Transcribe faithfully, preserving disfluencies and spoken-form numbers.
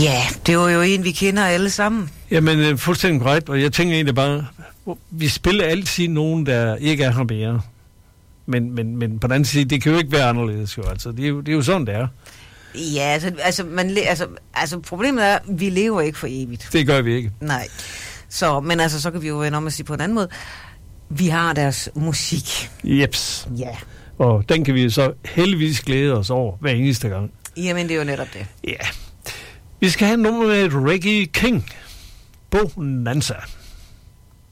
Ja, det var jo en, vi kender alle sammen. Jamen, fuldstændig korrekt, og jeg tænker egentlig bare, vi spiller altid nogen, der ikke er her mere. Men, men, men på den anden side, det kan jo ikke være anderledes, jo. Altså, det er jo, det er jo sådan, det er. Ja, altså, altså, man, altså, altså problemet er, at vi lever ikke for evigt. Det gør vi ikke. Nej. Så, men altså, så kan vi jo vende om at sige på en anden måde. Vi har deres musik. Jeps. Ja. Og den kan vi så heldigvis glæde os over hver eneste gang. Jamen, det er jo netop det. Ja. Vi skal have nummer med Reggae King. Bonanza.